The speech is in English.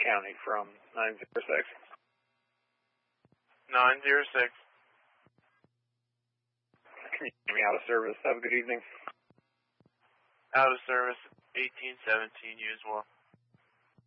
County from 906. 906. Can you get me out of service? Have a good evening. Out of service, 1817, you as well.